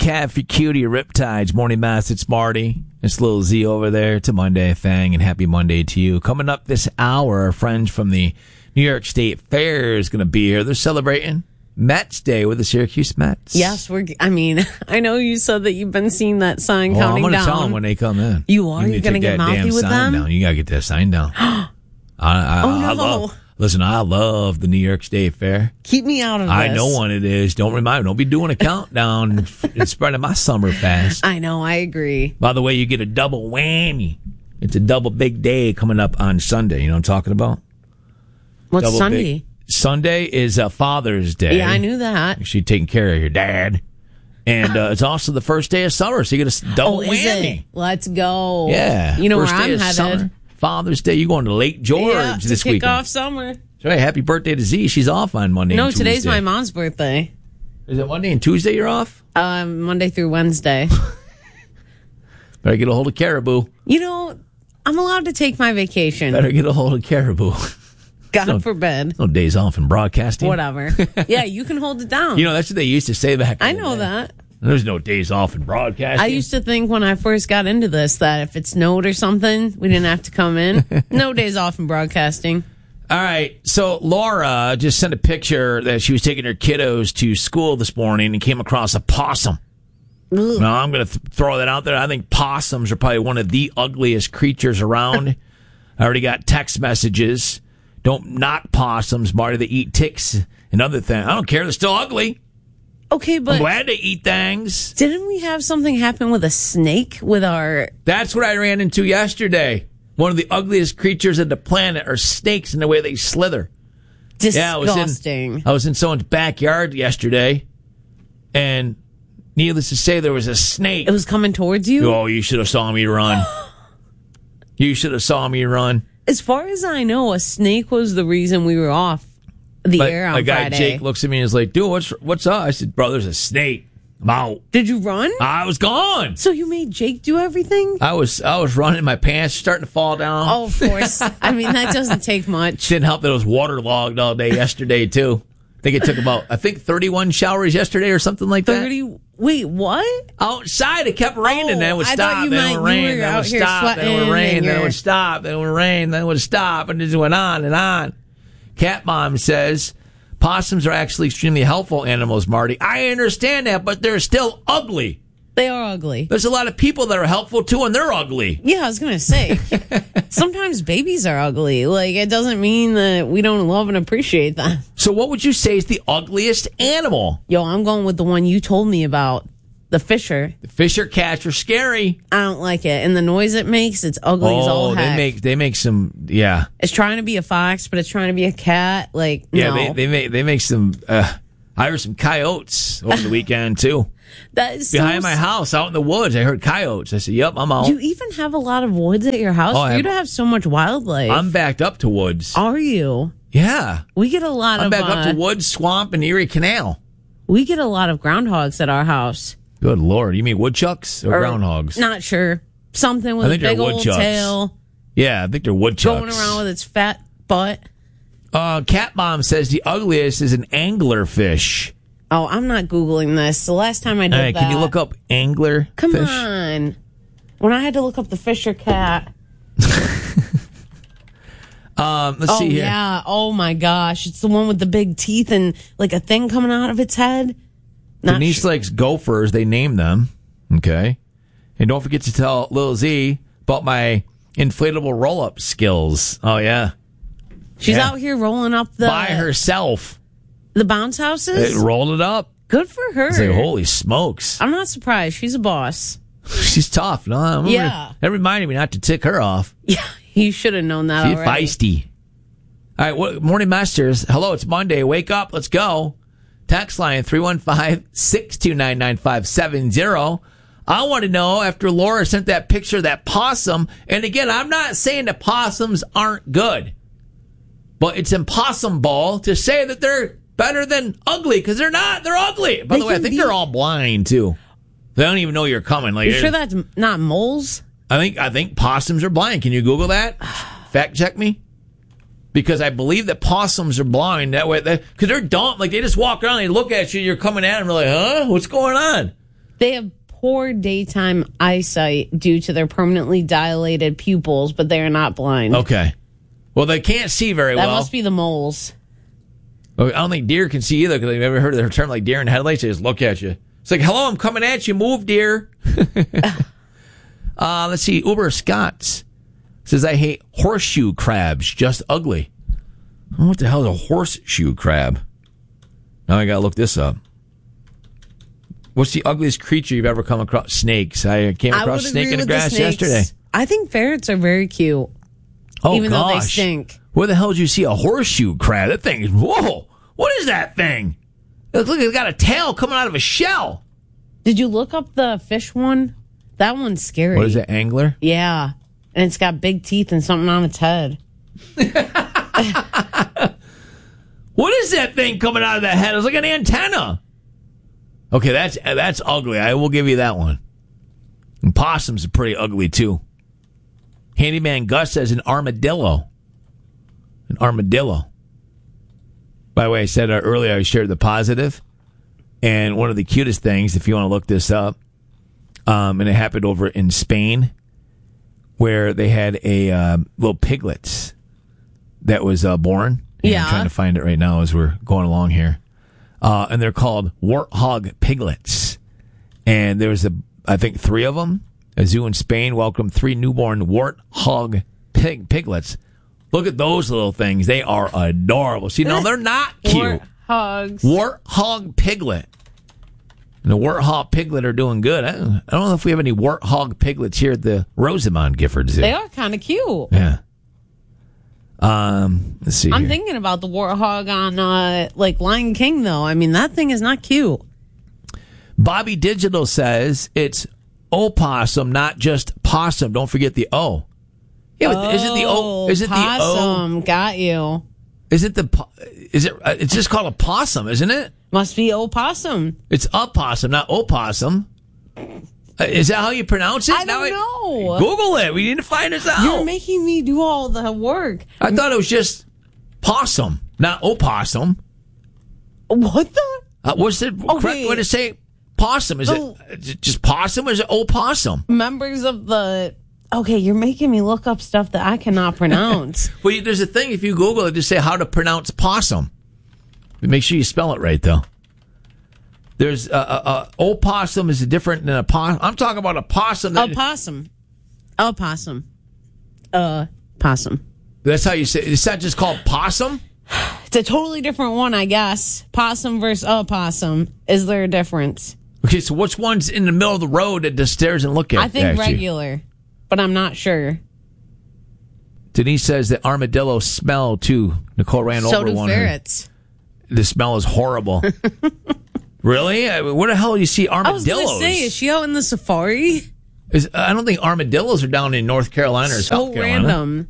Caffey Cutie Riptides. Morning Mass, it's Marty. It's Lil Z over there. It's a Monday thing, and happy Monday to you. Coming up this hour, our friends from the New York State Fair is going to be here. They're celebrating Mets Day with the Syracuse Mets. Yes, I know you said that you've been seeing that sign counting down. I'm going to tell them when they come in. You are? You're going to get mouthy with them? Down. You got to get that sign down. I love the New York State Fair. Keep me out of this. I know when it is. Don't be doing a countdown and spreading my summer fast. I know, I agree. By the way, you get a double whammy. It's a double big day coming up on Sunday. You know what I'm talking about? What's double Sunday? Sunday is Father's Day. Yeah, I knew that. She's taking care of your dad. And it's also the first day of summer, so you get a double whammy. Let's go. Yeah. You know first where I'm headed. Father's Father's Day. You going to Lake George this weekend? Kick off summer. That's right. Happy birthday to Z. She's off on Monday and Tuesday. No, today's my mom's birthday. Is it Monday and Tuesday you're off? Monday through Wednesday. Better get a hold of Caribou. You know, I'm allowed to take my vacation. Better get a hold of Caribou. God forbid. No days off in broadcasting. Whatever. Yeah, you can hold it down. You know, that's what they used to say back in I the know day. that. There's no days off in broadcasting. I used to think when I first got into this that if it snowed or something, we didn't have to come in. No days off in broadcasting. All right. So Laura just sent a picture that she was taking her kiddos to school this morning and came across a possum. Ugh. Now, I'm going to throw that out there. I think possums are probably one of the ugliest creatures around. I already got text messages. Don't knock possums, Marty. They eat ticks and other things. I don't care. They're still ugly. Okay, but I'm glad they eat things. Didn't we have something happen with a snake with our... That's what I ran into yesterday. One of the ugliest creatures on the planet are snakes in the way they slither. Disgusting. Yeah, I was in someone's backyard yesterday, and needless to say, there was a snake. It was coming towards you? Oh, you should have saw me run. You should have saw me run. As far as I know, a snake was the reason we were off the air on Friday. A guy, Jake, looks at me and is like, dude, what's up? I said, bro, there's a snake. I'm out. Did you run? I was gone. So you made Jake do everything? I was running. My pants starting to fall down. Oh, of course. I mean, that doesn't take much. Didn't help that it was waterlogged all day yesterday, too. I think it took about 31 showers yesterday or something like that. 30? Wait, what? Outside, it kept raining, then it would stop, then it would rain, then it would stop, then it would rain, then it would stop, then it would rain, then it would stop, and it just went on and on. Cat Mom says, possums are actually extremely helpful animals, Marty. I understand that, but they're still ugly. They are ugly. There's a lot of people that are helpful, too, and they're ugly. Yeah, I was going to say, sometimes babies are ugly. Like, it doesn't mean that we don't love and appreciate them. So what would you say is the ugliest animal? Yo, I'm going with the one you told me about, the fisher. The fisher cats are scary. I don't like it. And the noise it makes, it's ugly as all heck. They make some, yeah. It's trying to be a fox, but it's trying to be a cat. Like, yeah, no. they make some, I heard some coyotes over the weekend, too. That is behind my house, out in the woods, I heard coyotes. I said, yep, I'm out. You even have a lot of woods at your house? For you to have so much wildlife. I'm backed up to woods. Are you? Yeah. We get a lot I'm back up to woods, swamp, and Erie Canal. We get a lot of groundhogs at our house. Good Lord. You mean woodchucks or groundhogs? Not sure. Something with a big old tail. Yeah, I think they're woodchucks. Going around with its fat butt. Cat Mom says the ugliest is an anglerfish. Oh, I'm not Googling this. The last time I did that... Can you look up anglerfish? Come on. When I had to look up the fisher cat... Let's see here. Oh, yeah. Oh, my gosh. It's the one with the big teeth and like a thing coming out of its head. Denise likes gophers. They name them. Okay. And don't forget to tell Lil Z about my inflatable roll-up skills. Oh, yeah. She's out here rolling up by herself. The bounce houses? It rolled it up. Good for her. It's like, holy smokes. I'm not surprised. She's a boss. She's tough. No, yeah. That reminded me not to tick her off. Yeah, you should have known that already. She's feisty. All right, Morning Masters. Hello, it's Monday. Wake up. Let's go. Text line 315-629-9570. I want to know, after Laura sent that picture of that possum, and again, I'm not saying that possums aren't good, but it's impossible to say that they're better than ugly, because they're not. They're ugly. By the way, I think they're all blind, too. They don't even know you're coming. Like, you sure that's not moles? I think possums are blind. Can you Google that? Fact check me. Because I believe that possums are blind that way. Because they're dumb. Like, they just walk around, they look at you, you're coming at them, they're like, huh? What's going on? They have poor daytime eyesight due to their permanently dilated pupils, but they are not blind. Okay. Well, they can't see very That well. must be the moles. I don't think deer can see either because they've never heard of the term like deer in headlights. They just look at you. It's like, hello, I'm coming at you. Move, deer. Let's see. Uber Scott's says, I hate horseshoe crabs. Just ugly. I don't know what the hell is a horseshoe crab? Now I got to look this up. What's the ugliest creature you've ever come across? Snakes. I came across a snake in the grass yesterday. I think ferrets are very cute. Oh, even gosh. though they stink. Where the hell did you see a horseshoe crab? That thing is, whoa. What is that thing? Look, it's got a tail coming out of a shell. Did you look up the fish one? That one's scary. What is it, angler? Yeah. And it's got big teeth and something on its head. What is that thing coming out of that head? It's like an antenna. Okay, that's ugly. I will give you that one. And possums are pretty ugly, too. Handyman Gus says an armadillo. An armadillo. By the way, I said earlier I shared the positive. And one of the cutest things, if you want to look this up, and it happened over in Spain, where they had a little piglets that was born. And Yeah. I'm trying to find it right now as we're going along here. And they're called warthog piglets. And there was, I think, 3 of them. A zoo in Spain welcomed 3 newborn warthog piglets. Look at those little things. They are adorable. See, no, they're not cute. Warthogs. Warthog piglet. And the warthog piglet are doing good. I don't know if we have any warthog piglets here at the Rosamond Gifford Zoo. They are kind of cute. Yeah. Let's see. I'm here. thinking about the warthog on like Lion King, though. I mean, that thing is not cute. Bobby Digital says it's opossum, not just possum. Don't forget the O. Yeah, but is it the O? Is it possum. the O? Got you. Is it the? Is it? It's just called a possum, isn't it? Must be opossum. It's a possum, not opossum. Is that how you pronounce it? I don't know. Google it. We need to find this out. You're making me do all the work. I thought it was just possum, not opossum. What the? What's the correct way to say possum? Is it just possum or is it opossum? Members of the... Okay, you're making me look up stuff that I cannot pronounce. Well, there's a thing, if you Google it, just say how to pronounce possum. Make sure you spell it right, though. There's opossum is different than a possum. I'm talking about a possum. Opossum. Opossum. Possum. That's how you say it. It's not just called possum? It's a totally different one, I guess. Possum versus opossum. Is there a difference? Okay, so which one's in the middle of the road that just stares and look at? I think at you? regular, but I'm not sure. Denise says that armadillos smell too. Nicole ran So over do one. ferrets. The smell is horrible. Really? Where the hell do you see I was armadillos? going to say, is she out in the safari? I don't think armadillos are down in North Carolina or South So Carolina. random.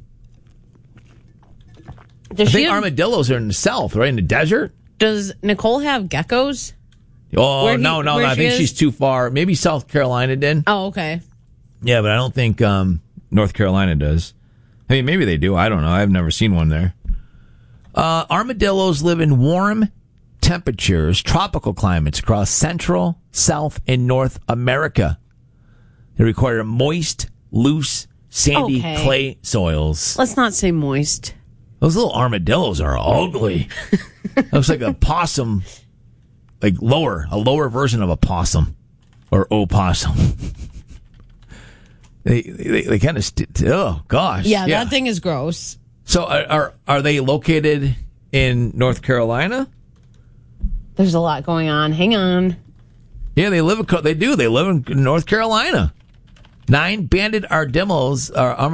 I think armadillos are in the South, right? In the desert? Does Nicole have geckos? Oh, Where no. she I think is? she's too far. Maybe South Carolina did. Oh, okay. Yeah, but I don't think North Carolina does. I mean, maybe they do. I don't know. I've never seen one there. Armadillos live in warm temperatures, tropical climates across Central, South, and North America. They require moist, loose, sandy Okay. clay soils. Let's not say moist. Those little armadillos are ugly. Looks like a possum, like a lower version of a possum or opossum. They kind of oh gosh. Yeah, that thing is gross. So are they located in North Carolina? There's a lot going on. Hang on. Yeah, they live in North Carolina. 9 banded armadillos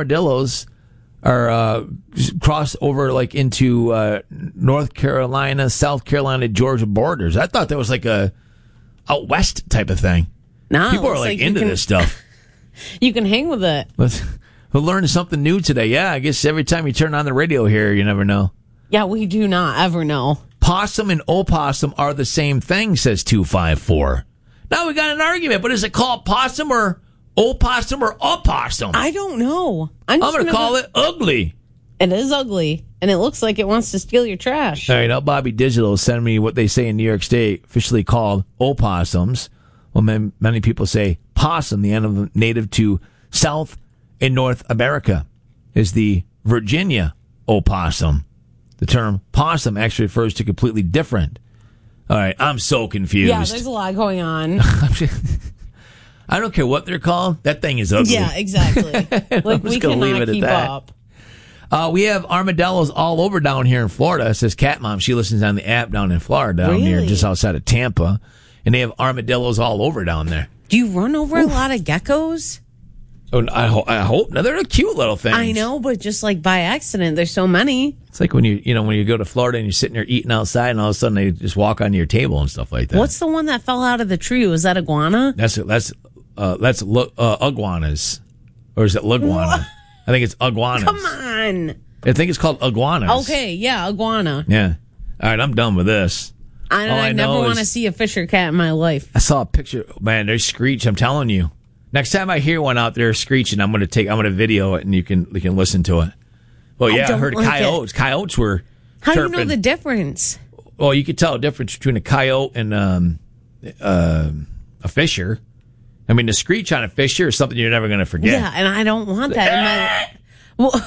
are crossed over like into North Carolina, South Carolina, Georgia borders. I thought that was like a out west type of thing. No, People are like into this stuff. You can hang with it. We'll learn something new today. Yeah, I guess every time you turn on the radio here, you never know. Yeah, we do not ever know. Possum and opossum are the same thing, says 254. Now we got an argument, but is it called possum or opossum or opossum? I don't know. I'm going to call it ugly. It is ugly, and it looks like it wants to steal your trash. All right, now Bobby Digital sent me what they say in New York State, officially called opossums. Well, many people say possum, the animal native to South and North America, is the Virginia opossum. The term possum actually refers to completely different. All right, I'm so confused. Yeah, there's a lot going on. I don't care what they're called. That thing is ugly. Yeah, exactly. Like, we cannot keep up. We have armadillos all over down here in Florida, says Cat Mom. She listens on the app down in Florida, down here just outside of Tampa. And they have armadillos all over down there. Do you run over a lot of geckos? Oh, I hope. No, they're cute little things. I know, but just like by accident, there's so many. It's like when you go to Florida and you're sitting there eating outside, and all of a sudden they just walk onto your table and stuff like that. What's the one that fell out of the tree? Was that iguana? That's iguanas, or is it liguana? I think it's iguanas. Come on. I think it's called iguanas. Okay, yeah, iguana. Yeah. All right, I'm done with this. I never want to see a fisher cat in my life. I saw a picture. Man, they screech. I'm telling you. Next time I hear one out there screeching, I'm gonna video it and you can listen to it. Well, yeah, I heard coyotes. Coyotes were. How chirping. do you know the difference? Well, you could tell the difference between a coyote and a fisher. I mean, the screech on a fisher is something you're never going to forget. Yeah, and I don't want that in my. Well,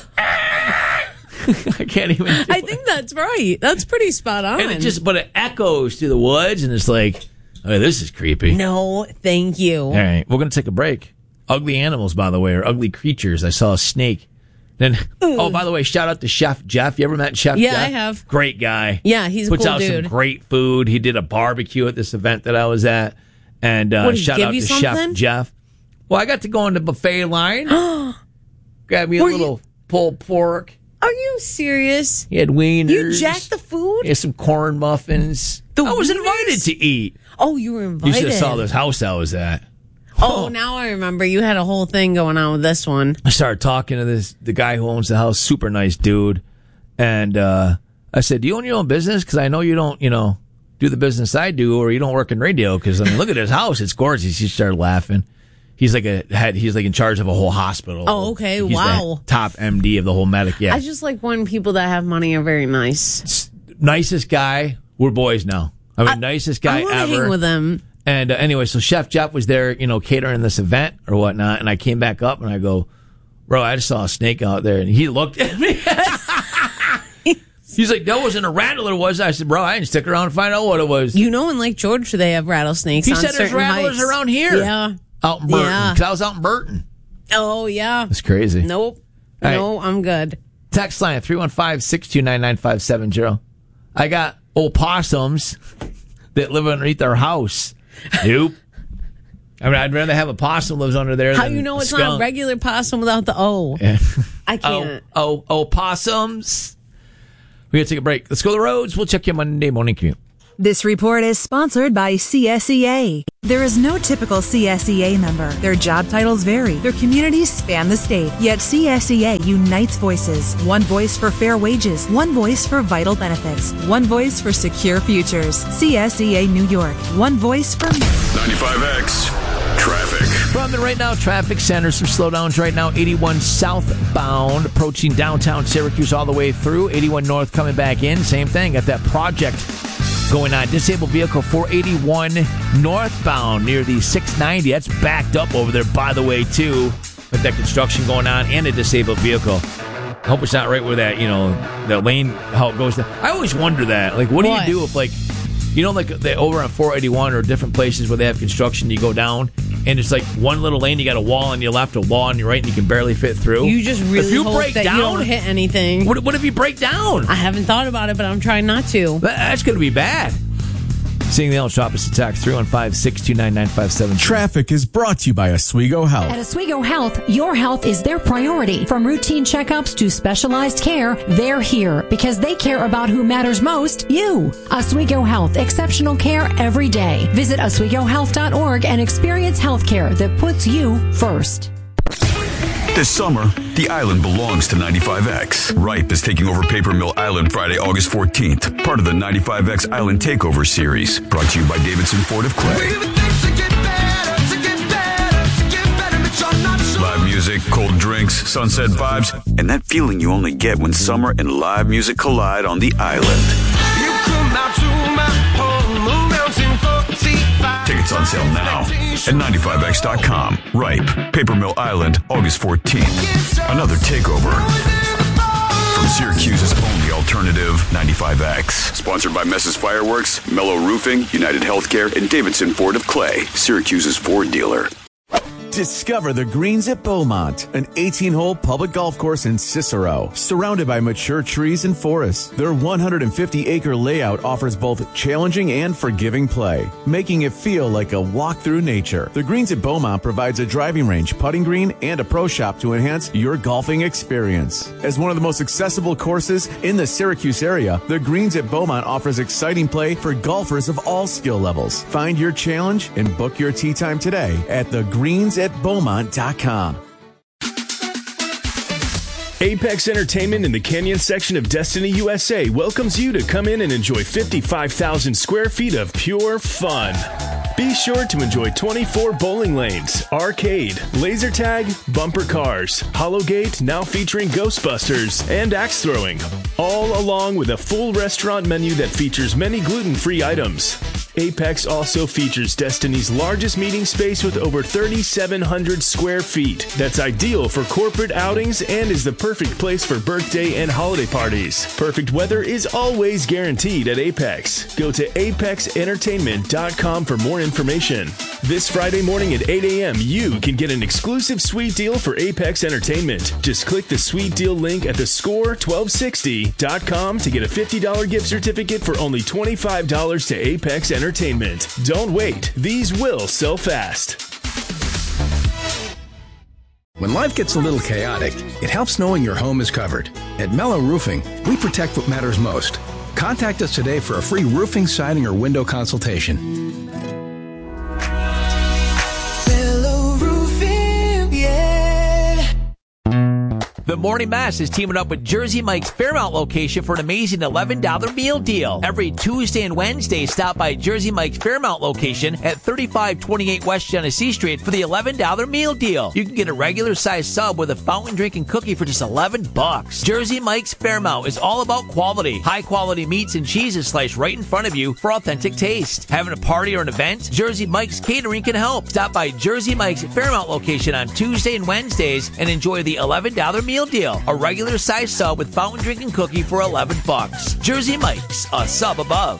I can't even. I think that's right. That's pretty spot on. And but it echoes through the woods, and it's like, oh, this is creepy. No, thank you. All right, we're going to take a break. Ugly animals, by the way, or ugly creatures. I saw a snake. Then, by the way, shout out to Chef Jeff. You ever met Chef Jeff? Yeah, I have. Great guy. Yeah, he's a cool dude. Puts out some great food. He did a barbecue at this event that I was at. And shout out to Chef Jeff. Well, I got to go on the buffet line. Grab me a little pulled pork. Are you serious? He had wieners. You jacked the food? He had some corn muffins. I was invited to eat. Oh, you were invited. You should have saw this house I was at. Oh, now I remember. You had a whole thing going on with this one. I started talking to the guy who owns the house. Super nice dude. And I said, do you own your own business? Because I know you don't, do the business I do, or you don't work in radio. Because look at his house; it's gorgeous. He started laughing. He's like in charge of a whole hospital. Oh, okay, He's wow. the top MD of the whole medic. Yeah, I just like when people that have money are very nice. Nicest guy. We're boys now. I mean, nicest guy ever. I hang with him. And anyway, so Chef Jeff was there, catering this event or whatnot. And I came back up and I go, bro, I just saw a snake out there, and he looked at me. He's like, that wasn't a rattler, was it? I said, bro, I didn't stick around to find out what it was. In Lake George, they have rattlesnakes. He said there's rattlers around here. Yeah. Out in Burton. Because I was out in Burton. Oh, yeah. That's crazy. Nope. Right. No, I'm good. Text line 315-629-9570. I got opossums that live underneath our house. Nope. I mean, I'd rather have a possum lives under there. How you know it's not a regular possum without the O? Yeah. I can't. Opossums. We're going to take a break. Let's go to the roads. We'll check you Monday morning commute. This report is sponsored by CSEA. There is no typical CSEA member. Their job titles vary. Their communities span the state. Yet CSEA unites voices. One voice for fair wages. One voice for vital benefits. One voice for secure futures. CSEA New York. One voice for 95X. Traffic. From the Right Now Traffic Center, some slowdowns right now. 81 southbound, approaching downtown Syracuse all the way through. 81 north coming back in. Same thing. Got that project going on. Disabled vehicle 481 northbound near the 690. That's backed up over there, by the way, too. With that construction going on and a disabled vehicle. I hope it's not right where that, the lane, how it goes down. I always wonder that. Like, what do you do if, like they over on 481 or different places where they have construction, you go down and it's like one little lane, you got a wall on your left, a wall on your right, and you can barely fit through. You just really hope that you don't hit anything. What if you break down? I haven't thought about it, but I'm trying not to. That's going to be bad. Seeing the else, opposite text 315-629-9570. Traffic is brought to you by Oswego Health. At Oswego Health, your health is their priority. From routine checkups to specialized care, they're here because they care about who matters most, you. Oswego Health, exceptional care every day. Visit OswegoHealth.org and experience health care that puts you first. This summer, the island belongs to 95X. Ripe is taking over Paper Mill Island Friday, August 14th. Part of the 95X Island Takeover Series. Brought to you by Davidson Ford of Clay. Live music, cold drinks, sunset vibes, and that feeling you only get when summer and live music collide on the island. Tickets on sale now at 95X.com. Ripe, Paper Mill Island, August 14th. Another takeover from Syracuse's only alternative, 95X. Sponsored by Mess's Fireworks, Mellow Roofing, United Healthcare, and Davidson Ford of Clay, Syracuse's Ford dealer. Discover the Greens at Beaumont, an 18-hole public golf course in Cicero, surrounded by mature trees and forests. Their 150-acre layout offers both challenging and forgiving play, making it feel like a walk through nature. The Greens at Beaumont provides a driving range, putting green, and a pro shop to enhance your golfing experience. As one of the most accessible courses in the Syracuse area, the Greens at Beaumont offers exciting play for golfers of all skill levels. Find your challenge and book your tee time today at thegreensatbeaumont.com. Apex Entertainment in the Canyon section of Destiny USA welcomes you to come in and enjoy 55,000 square feet of pure fun. Be sure to enjoy 24 bowling lanes, arcade, laser tag, bumper cars, Hollowgate, now featuring Ghostbusters, and axe throwing, all along with a full restaurant menu that features many gluten-free items. Apex also features Destiny's largest meeting space with over 3,700 square feet. That's ideal for corporate outings and is the perfect place for birthday and holiday parties. Perfect weather is always guaranteed at Apex. Go to apexentertainment.com for more information. This Friday morning at 8 a.m., you can get an exclusive sweet deal for Apex Entertainment. Just click the sweet deal link at thescore1260.com to get a $50 gift certificate for only $25 to Apex Entertainment. Don't wait. These will sell fast. When life gets a little chaotic, it helps knowing your home is covered. At Mellow Roofing, we protect what matters most. Contact us today for a free roofing, siding, or window consultation. The Morning Mass is teaming up with Jersey Mike's Fairmount location for an amazing $11 meal deal. Every Tuesday and Wednesday, stop by Jersey Mike's Fairmount location at 3528 West Genesee Street for the $11 meal deal. You can get a regular size sub with a fountain drink and cookie for just $11. Jersey Mike's Fairmount is all about quality. High quality meats and cheeses sliced right in front of you for authentic taste. Having a party or an event? Jersey Mike's Catering can help. Stop by Jersey Mike's Fairmount location on Tuesday and Wednesdays and enjoy the $11 meal deal. A regular size sub with fountain drink and cookie for $11. Jersey Mike's, a sub above.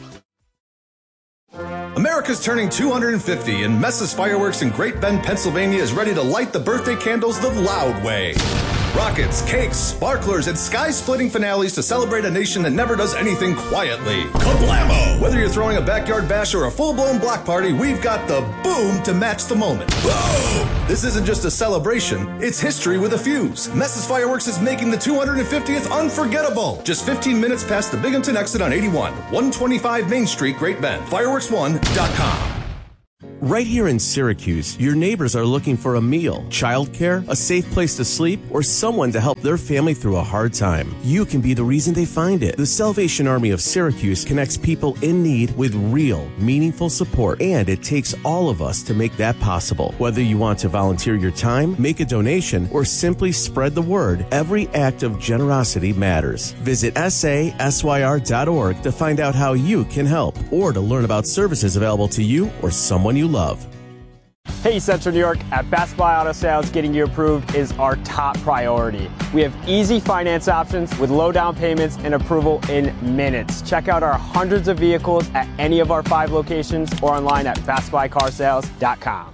America's turning 250, and Mess's Fireworks in Great Bend, Pennsylvania is ready to light the birthday candles the loud way. Rockets, cakes, sparklers, and sky-splitting finales to celebrate a nation that never does anything quietly. Kablamo! Whether you're throwing a backyard bash or a full-blown block party, we've got the boom to match the moment. Boom! This isn't just a celebration, it's history with a fuse. Mess's Fireworks is making the 250th unforgettable. Just 15 minutes past the Binghamton exit on 81, 125 Main Street, Great Bend. Fireworks1.com. Right here in Syracuse, your neighbors are looking for a meal, childcare, a safe place to sleep, or someone to help their family through a hard time. You can be the reason they find it. The Salvation Army of Syracuse connects people in need with real, meaningful support, and it takes all of us to make that possible. Whether you want to volunteer your time, make a donation, or simply spread the word, every act of generosity matters. Visit sasyr.org to find out how you can help, or to learn about services available to you or someone you love. Hey Central New York, at Best Buy Auto Sales, getting you approved is our top priority. We have easy finance options with low down payments and approval in minutes. Check out our hundreds of vehicles at any of our 5 locations or online at bestbuycarsales.com.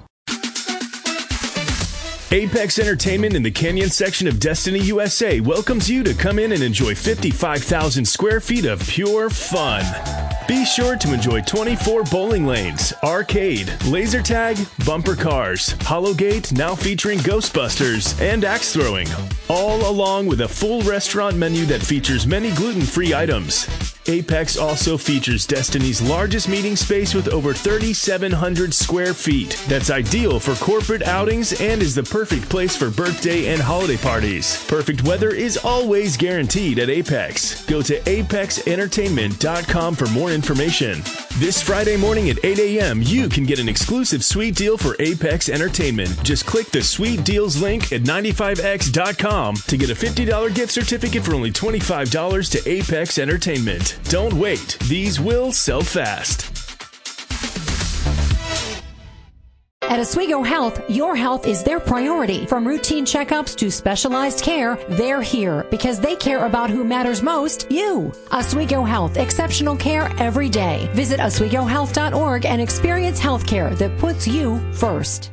Apex Entertainment in the Canyon section of Destiny USA welcomes you to come in and enjoy 55,000 square feet of pure fun. Be sure to enjoy 24 bowling lanes, arcade, laser tag, bumper cars, Hollowgate, now featuring Ghostbusters, and axe throwing, all along with a full restaurant menu that features many gluten-free items. Apex also features Destiny's largest meeting space with over 3,700 square feet. That's ideal for corporate outings and is the perfect place for birthday and holiday parties. Perfect weather is always guaranteed at Apex. Go to apexentertainment.com for more information. This Friday morning at 8 a.m., you can get an exclusive sweet deal for Apex Entertainment. Just click the sweet deals link at 95x.com to get a $50 gift certificate for only $25 to Apex Entertainment. Don't wait. These will sell fast. At Oswego Health, your health is their priority. From routine checkups to specialized care, they're here because they care about who matters most, you. Oswego Health, exceptional care every day. Visit OswegoHealth.org and experience healthcare that puts you first.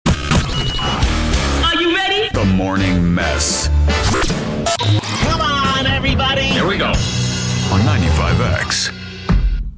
Are you ready? The Morning Mess. Come on, everybody. Here we go. On 95X.